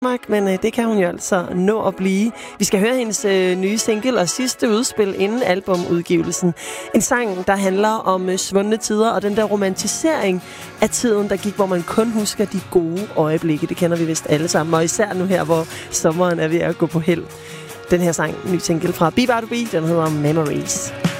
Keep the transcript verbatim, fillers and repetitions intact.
Men øh, det kan hun jo altså nå at blive. Vi skal høre hendes øh, nye single og sidste udspil inden albumudgivelsen. En sang, der handler om øh, svundne tider og den der romantisering af tiden, der gik, hvor man kun husker de gode øjeblikke. Det kender vi vist alle sammen, og især nu her, hvor sommeren er ved at gå på held. Den her sang, ny single fra Be Bar to Be, den hedder Memories.